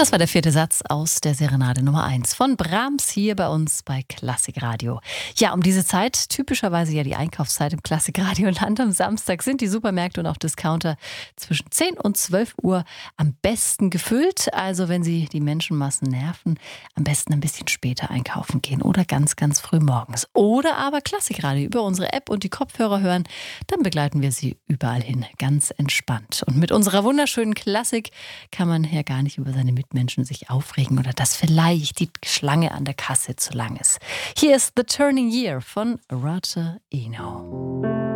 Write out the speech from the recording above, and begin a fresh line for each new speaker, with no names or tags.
Das war der 4. Satz aus der Serenade Nummer 1 von Brahms hier bei uns bei Klassikradio. Ja, um diese Zeit, typischerweise ja die Einkaufszeit im Klassikradio-Land am Samstag, sind die Supermärkte und auch Discounter zwischen 10 und 12 Uhr am besten gefüllt. Also wenn Sie die Menschenmassen nerven, am besten ein bisschen später einkaufen gehen oder ganz, ganz früh morgens. Oder aber Klassikradio über unsere App und die Kopfhörer hören, dann begleiten wir Sie überall hin, ganz entspannt. Und mit unserer wunderschönen Klassik kann man ja gar nicht über seine Mitmenschen sich aufregen oder dass vielleicht die Schlange an der Kasse zu lang ist. Hier ist The Turning Year von Roger Eno.